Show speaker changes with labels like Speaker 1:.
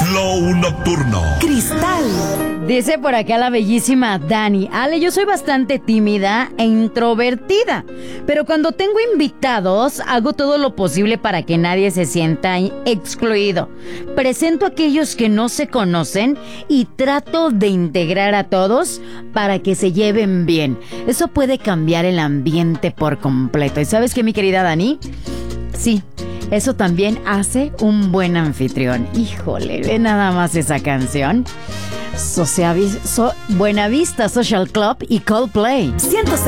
Speaker 1: Flow Nocturno.
Speaker 2: Cristal.
Speaker 3: Dice por acá la bellísima Dani: Ale, yo soy bastante tímida e introvertida, pero cuando tengo invitados hago todo lo posible para que nadie se sienta excluido. Presento a aquellos que no se conocen y trato de integrar a todos para que se lleven bien. Eso puede cambiar el ambiente por completo. ¿Y sabes qué, mi querida Dani? Sí, eso también hace un buen anfitrión. Híjole, ve nada más esa canción. Buenavista Social Club y Coldplay.
Speaker 2: 106.